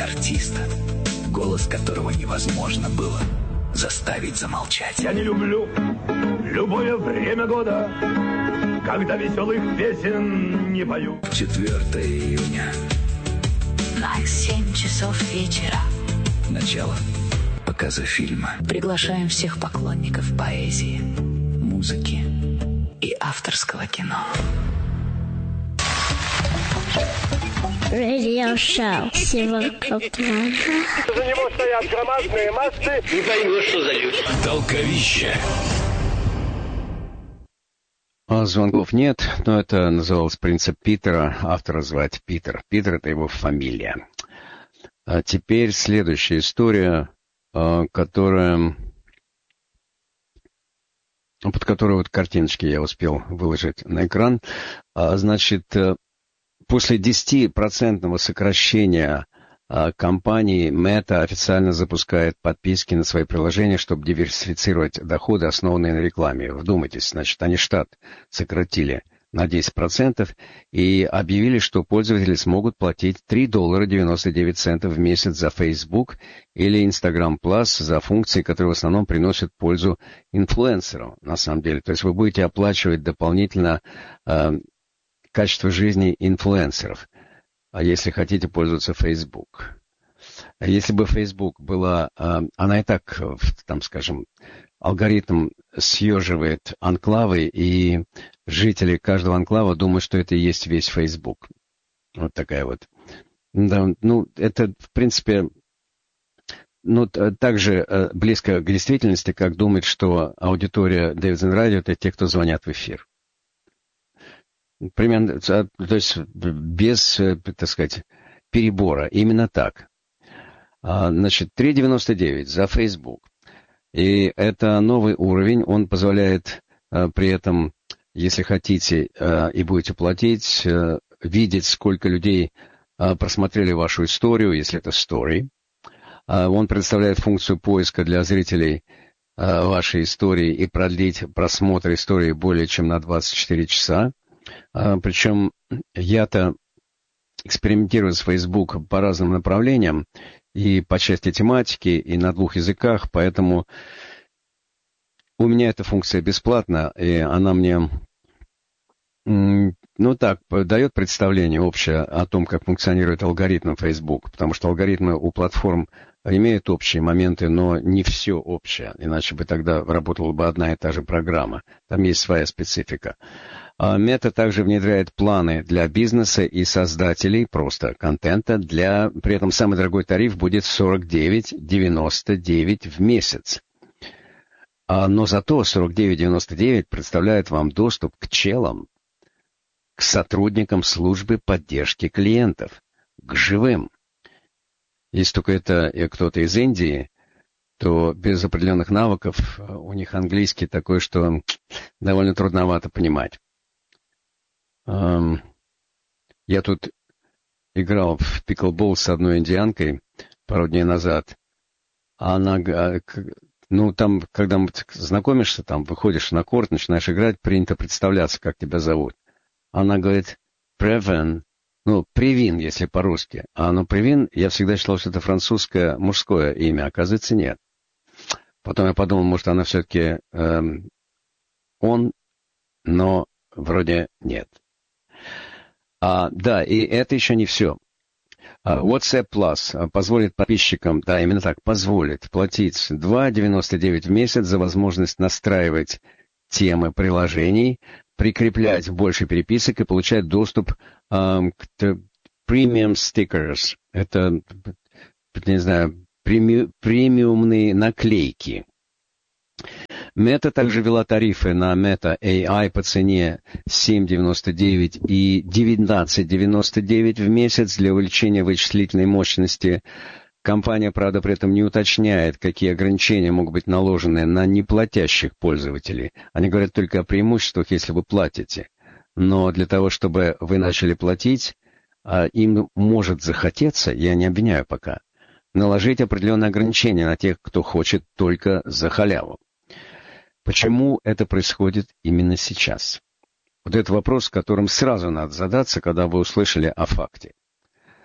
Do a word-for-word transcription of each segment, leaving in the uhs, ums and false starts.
артиста, голос которого невозможно было заставить замолчать. Я не люблю любое время года, когда веселых песен не пою. четвёртого июня. На семь часов вечера. Начало показа фильма. Приглашаем всех поклонников поэзии, Музыки. и авторского кино. Радиошоу Сиваков. За него стоят громадные массы. Не поймешь, что за люди. Толковище. А звонков нет, но это называлось «Принцип Питера». Автора звать Питер. Питер — это его фамилия. А теперь следующая история, которая... под которой вот картиночки я успел выложить на экран. Значит, после десятипроцентного сокращения компании Meta официально запускает подписки на свои приложения, чтобы диверсифицировать доходы, основанные на рекламе. Вдумайтесь, значит, они штат сократили на десять процентов и объявили, что пользователи смогут платить три доллара девяносто девять центов в месяц за Facebook или Instagram Plus за функции, которые в основном приносят пользу инфлюенсерам, на самом деле. То есть вы будете оплачивать дополнительно э, качество жизни инфлюенсеров, а если хотите пользоваться Facebook. Если бы Facebook была... Э, она и так, там, скажем, алгоритм съеживает анклавы, и жители каждого анклава думают, что это и есть весь Facebook. Вот такая вот. Да, ну, это, в принципе, ну, так же близко к действительности, как думать, что аудитория Davidson Radio — это те, кто звонят в эфир. Примерно, то есть без, так сказать, перебора. Именно так. Значит, три девяносто девять за Facebook. И это новый уровень, он позволяет э, при этом, если хотите э, и будете платить, э, видеть, сколько людей э, просмотрели вашу историю, если это story. Э, он предоставляет функцию поиска для зрителей э, вашей истории и продлить просмотр истории более чем на двадцать четыре часа. Э, причем я-то экспериментирую с Facebook по разным направлениям, и по части тематики, и на двух языках, поэтому у меня эта функция бесплатна, и она мне, ну так, дает представление общее о том, как функционирует алгоритм Facebook, потому что алгоритмы у платформ имеют общие моменты, но не все общее, иначе бы тогда работала бы одна и та же программа. Там есть своя специфика. Meta также внедряет планы для бизнеса и создателей просто контента. Для... При этом самый дорогой тариф будет сорок девять девяносто девять в месяц. Но зато сорок девять девяносто девять представляет вам доступ к челам, к сотрудникам службы поддержки клиентов, к живым. Если только это кто-то из Индии, то без определенных навыков у них английский такой, что довольно трудновато понимать. Я тут играл в пиклбол с одной индианкой пару дней назад. Она, ну, там, когда знакомишься, там, выходишь на корт, начинаешь играть, принято представляться, как тебя зовут. Она говорит, Превин, ну, Привин, если по-русски. А оно Привин, я всегда считал, что это французское мужское имя, оказывается, нет. Потом я подумал, может, она все-таки эм, он, но вроде нет. А, да, и это еще не все. А, WhatsApp Plus позволит подписчикам, да, именно так, позволит платить два девяносто девять в месяц за возможность настраивать темы приложений, прикреплять больше переписок и получать доступ um, к Premium Stickers. Это, не знаю, преми, премиумные наклейки. Meta также ввела тарифы на Meta эй ай по цене семь девяносто девять и девятнадцать девяносто девять в месяц для увеличения вычислительной мощности. Компания, правда, при этом не уточняет, какие ограничения могут быть наложены на неплатящих пользователей. Они говорят только о преимуществах, если вы платите. Но для того, чтобы вы начали платить, им может захотеться, я не обвиняю пока, наложить определенные ограничения на тех, кто хочет только за халяву. Почему это происходит именно сейчас? Вот это вопрос, которым сразу надо задаться, когда вы услышали о факте.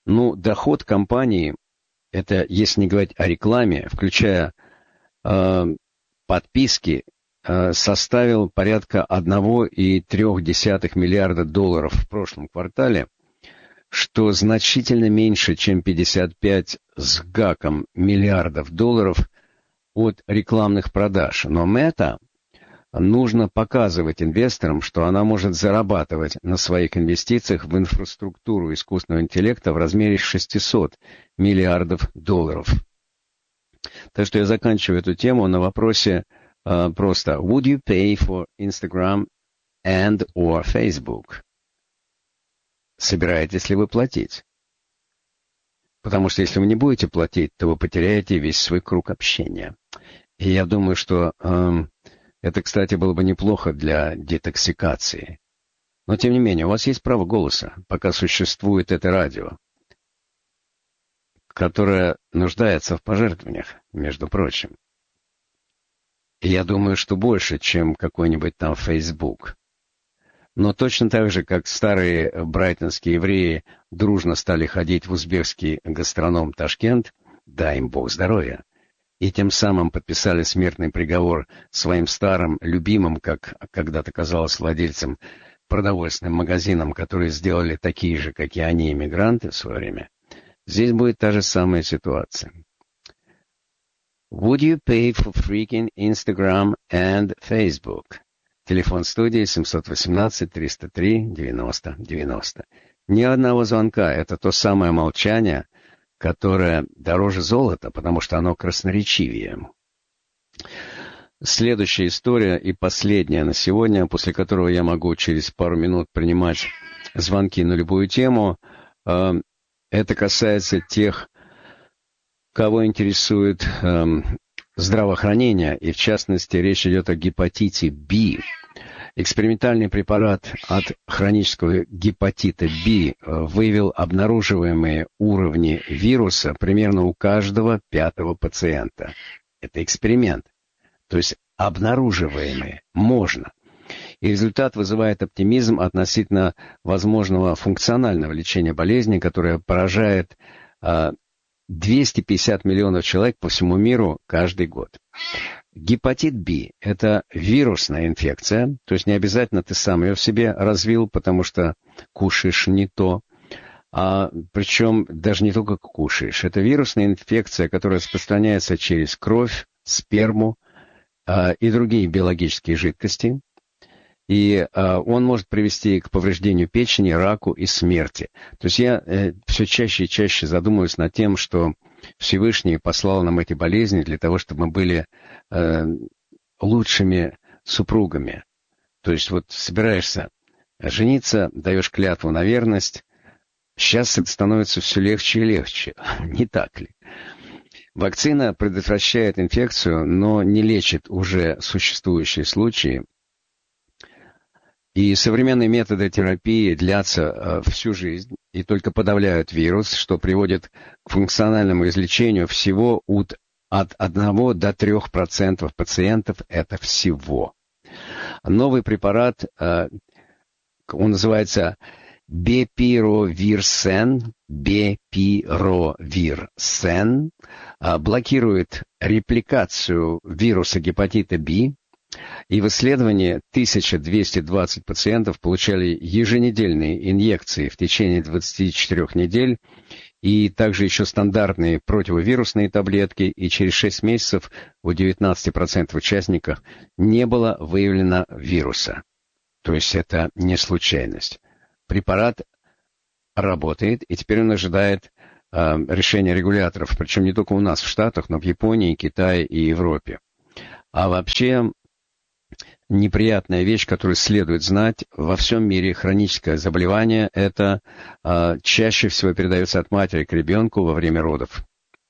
Ну, доход компании, это, если не говорить о рекламе, включая э, подписки, э, составил порядка одна целая три десятых миллиарда долларов в прошлом квартале, что значительно меньше, чем пятьдесят пять с гаком миллиардов долларов от рекламных продаж. Но Meta нужно показывать инвесторам, что она может зарабатывать на своих инвестициях в инфраструктуру искусственного интеллекта в размере шестьсот миллиардов долларов. Так что я заканчиваю эту тему на вопросе uh, просто «Would you pay for Instagram and or Facebook?» Собираетесь ли вы платить? Потому что если вы не будете платить, то вы потеряете весь свой круг общения. И я думаю, что э, это, кстати, было бы неплохо для детоксикации. Но, тем не менее, у вас есть право голоса, пока существует это радио, которое нуждается в пожертвованиях, между прочим. И я думаю, что больше, чем какой-нибудь там Facebook. Но точно так же, как старые брайтонские евреи дружно стали ходить в узбекский гастроном Ташкент, дай им Бог здоровья, и тем самым подписали смертный приговор своим старым, любимым, как когда-то казалось владельцам, продовольственным магазинам, которые сделали такие же, как и они, иммигранты в свое время, здесь будет та же самая ситуация. Would you pay for freaking Instagram and Facebook? Телефон студии семь один восемь триста три девяносто девяносто. Ни одного звонка. Это то самое молчание, которое дороже золота, потому что оно красноречивее. Следующая история и последняя на сегодня, после которого я могу через пару минут принимать звонки на любую тему. Это касается тех, кого интересует здравоохранения, и в частности речь идет о гепатите B. Экспериментальный препарат от хронического гепатита B выявил обнаруживаемые уровни вируса примерно у каждого пятого пациента. Это эксперимент. То есть обнаруживаемые можно. И результат вызывает оптимизм относительно возможного функционального лечения болезни, которая поражает двести пятьдесят миллионов человек по всему миру каждый год. Гепатит B – это вирусная инфекция, то есть не обязательно ты сам ее в себе развил, потому что кушаешь не то, а причем даже не только кушаешь. Это вирусная инфекция, которая распространяется через кровь, сперму а, и другие биологические жидкости. И а, он может привести к повреждению печени, раку и смерти. То есть я э, все чаще и чаще задумываюсь над тем, что Всевышний послал нам эти болезни для того, чтобы мы были э, лучшими супругами. То есть вот собираешься жениться, даешь клятву на верность, сейчас это становится все легче и легче. Не так ли? Вакцина предотвращает инфекцию, но не лечит уже существующие случаи. И современные методы терапии длятся э, всю жизнь и только подавляют вирус, что приводит к функциональному излечению всего от, от одного до трёх процентов пациентов. Это всего. Новый препарат, э, он называется Бепировирсен, Бепировирсен, э, блокирует репликацию вируса гепатита B. И в исследовании тысяча двести двадцать пациентов получали еженедельные инъекции в течение двадцати четырёх недель, и также еще стандартные противовирусные таблетки, и через шесть месяцев у девятнадцати процентов участников не было выявлено вируса. То есть это не случайность. Препарат работает, и теперь он ожидает э, решения регуляторов, причем не только у нас в Штатах, но в Японии, Китае и Европе. А вообще неприятная вещь, которую следует знать, во всем мире хроническое заболевание, это э, чаще всего передается от матери к ребенку во время родов.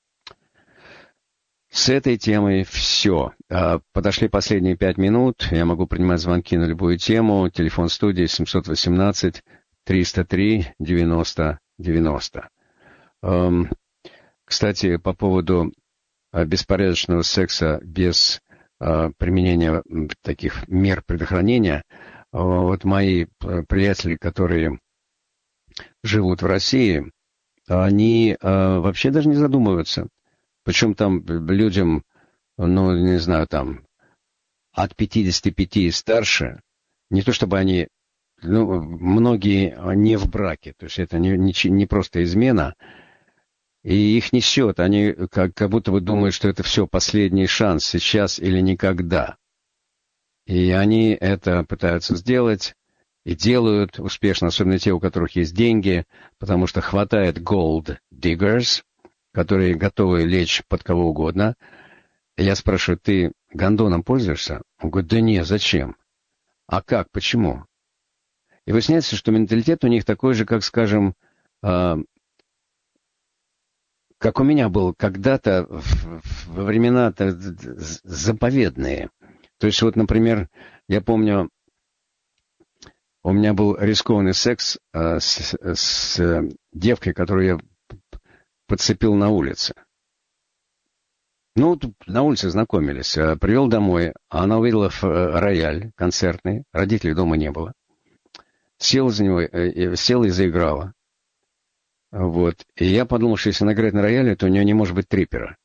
С этой темой все. Э, подошли последние пять минут. Я могу принимать звонки на любую тему. Телефон студии семь один восемь триста три девяносто девяносто. Э, кстати, по поводу э, беспорядочного секса без применения таких мер предохранения. Вот мои приятели, которые живут в России, они а, вообще даже не задумываются. Причем там людям, ну, не знаю, там, от пятидесяти пяти и старше, не то чтобы они, ну, многие не в браке, то есть это не, не, не просто измена, и их несет, они как, как будто бы думают, что это все последний шанс, сейчас или никогда. И они это пытаются сделать, и делают успешно, особенно те, у которых есть деньги, потому что хватает gold diggers, которые готовы лечь под кого угодно. И я спрашиваю, ты гондоном пользуешься? Он говорит, да нет, зачем? А как, почему? И выясняется, что менталитет у них такой же, как, скажем, э, как у меня был когда-то во времена заповедные. То есть вот, например, я помню, у меня был рискованный секс э, с, с девкой, которую я подцепил на улице. Ну, на улице знакомились. Привел домой. Она увидела рояль концертный. Родителей дома не было. Села за него, села и заиграла. Вот. И я подумал, что если она играет на рояле, то у нее не может быть триппера.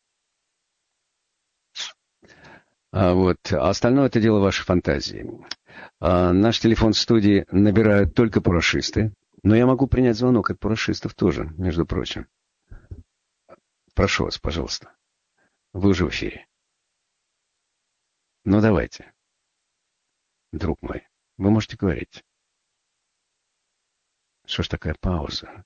А вот. А остальное это дело вашей фантазии. А наш телефон в студии набирают только парашисты. Но я могу принять звонок от парашистов тоже, между прочим. Прошу вас, пожалуйста. Вы уже в эфире. Ну, давайте. Друг мой, вы можете говорить. Что ж такая пауза?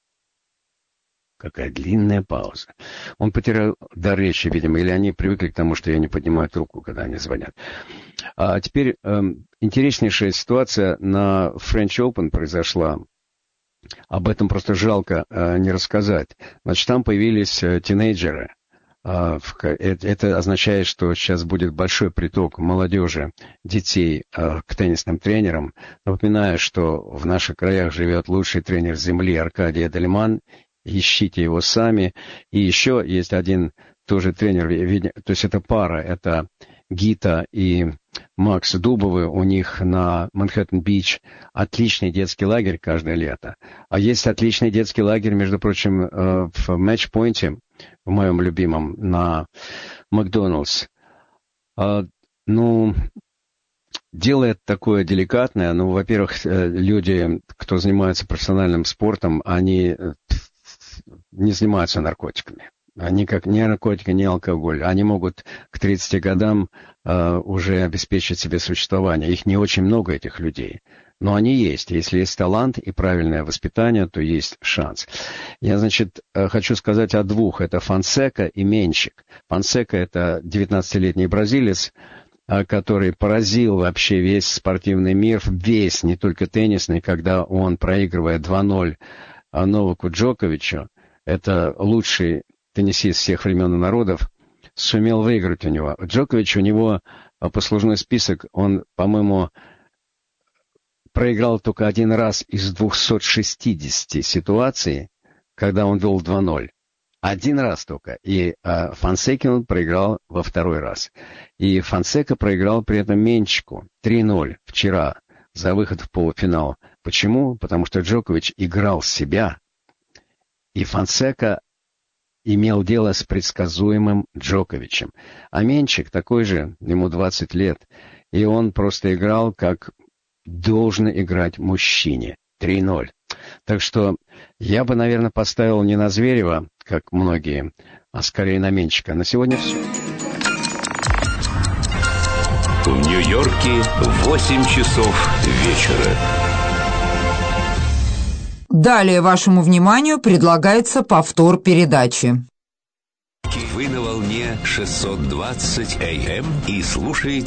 Какая длинная пауза. Он потерял дар речи, видимо, или они привыкли к тому, что я не поднимаю трубку, когда они звонят. А теперь э, интереснейшая ситуация на French Open произошла. Об этом просто жалко э, не рассказать. Значит, там появились э, тинейджеры. Э, в, это, это означает, что сейчас будет большой приток молодежи, детей э, к теннисным тренерам. Напоминаю, что в наших краях живет лучший тренер земли Аркадий Эдельман. Ищите его сами. И еще есть один тоже тренер, то есть это пара, это Гита и Макс Дубовы, у них на Манхэттен-Бич отличный детский лагерь каждое лето. А есть отличный детский лагерь, между прочим, в Матч-Пойнте, в моем любимом, на Макдоналдс. Ну, дело это такое деликатное. Ну, во-первых, люди, кто занимается профессиональным спортом, они не занимаются наркотиками. Они как ни наркотики, ни алкоголь. Они могут к тридцати годам э, уже обеспечить себе существование. Их не очень много, этих людей. Но они есть. Если есть талант и правильное воспитание, то есть шанс. Я, значит, хочу сказать о двух. Это Фонсека и Менчик. Фонсека — это девятнадцатилетний бразилец, который поразил вообще весь спортивный мир, весь, не только теннисный, когда он, проигрывая два ноль Новаку Джоковичу, это лучший теннисист всех времен и народов, сумел выиграть у него. Джокович, у него послужной список, он, по-моему, проиграл только один раз из двухсот шестидесяти ситуаций, когда он вел два ноль. Один раз только. И а, Фонсеке он проиграл во второй раз. И Фонсека проиграл при этом Менчику три ноль вчера за выход в полуфинал. Почему? Потому что Джокович играл себя, и Фонсека имел дело с предсказуемым Джоковичем. А Менчик такой же, ему двадцать лет, и он просто играл, как должен играть мужчине. три ноль. Так что я бы, наверное, поставил не на Зверева, как многие, а скорее на Менчика. На сегодня все. В Нью-Йорке восемь часов вечера. Далее вашему вниманию предлагается повтор передачи. Вы на волне шестьсот двадцать эй эм и слушаете